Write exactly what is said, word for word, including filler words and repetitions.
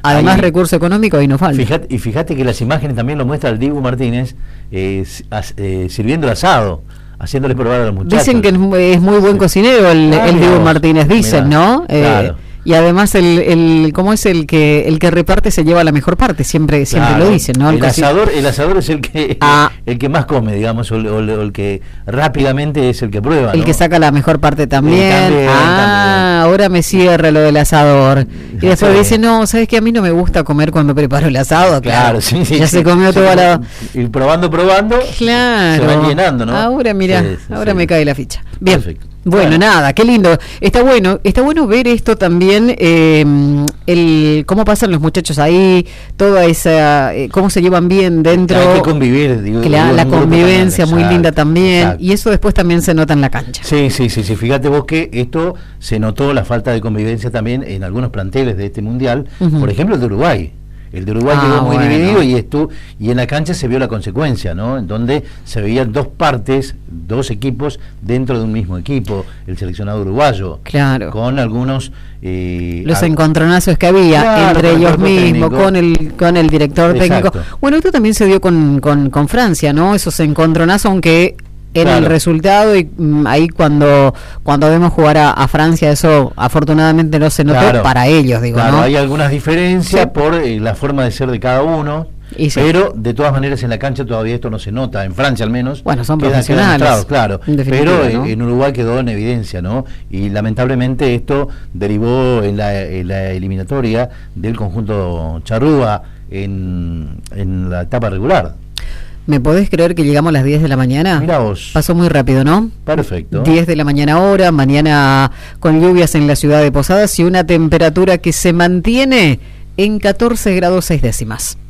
Además, ahí, recurso económico ahí no falta. Fíjate, y fíjate que las imágenes también lo muestra el Dibu Martínez eh, eh, sirviendo el asado, haciéndole probar a los muchachos. Dicen que es muy buen cocinero el, ah, el Dibu Martínez, dicen, mirá, ¿no? Eh, claro. Y además el, el cómo es el que el que reparte se lleva la mejor parte, siempre siempre claro, lo dicen, ¿no? El, el asador, el asador es el que ah, el que más come, digamos, o, o, o el que rápidamente es el que prueba, el ¿no? que saca la mejor parte también. también ah, también. Ahora me cierra lo del asador. Y después Sí. dice, no, sabes que a mí no me gusta comer cuando preparo el asado. Claro, Claro, sí, sí, ya sí, se comió sí, toda la. Y probando, probando, Claro. se van llenando, ¿no? Ahora mira, Sí, sí, ahora sí. me cae la ficha. Bien. Perfecto. Bueno, Bueno. nada, qué lindo. Está bueno, está bueno ver esto también, eh, el cómo pasan los muchachos ahí, toda esa, eh, cómo se llevan bien dentro. Hay que convivir, digo, que la, digo, la en un grupo convivencia también, muy exacto, linda también, exacto. y eso después también se nota en la cancha. Sí, sí, sí, sí. Fíjate vos que esto se notó la falta de convivencia también en algunos planteles de este mundial, Uh-huh. por ejemplo el de Uruguay. El de Uruguay Ah, llegó muy bueno. dividido y esto y en la cancha se vio la consecuencia, ¿no? En donde se veían dos partes, dos equipos dentro de un mismo equipo, el seleccionado uruguayo, Claro. con algunos eh, Los a- encontronazos que había Claro, entre con el ellos cuerpo mismos, técnico. con el con el director Exacto. técnico. Bueno, esto también se dio con, con, con Francia, ¿no? Esos encontronazos, aunque en Claro. el resultado y mm, ahí cuando cuando vemos jugar a, a Francia, eso afortunadamente no se notó Claro. para ellos, digo, Claro, ¿no? hay algunas diferencias Sí. por eh, la forma de ser de cada uno. Y sí. Pero de todas maneras en la cancha todavía esto no se nota, en Francia al menos. Bueno, son queda- queda profesionales, mostrado, claro. en definitiva, Pero ¿no? en, en Uruguay quedó en evidencia, ¿no? Y lamentablemente esto derivó en la, en la eliminatoria del conjunto charrúa en, en la etapa regular. ¿Me podés creer que llegamos a las diez de la mañana? Mirá vos. Pasó muy rápido, ¿no? Perfecto. diez de la mañana ahora, mañana con lluvias en la ciudad de Posadas y una temperatura que se mantiene en catorce grados seis décimas.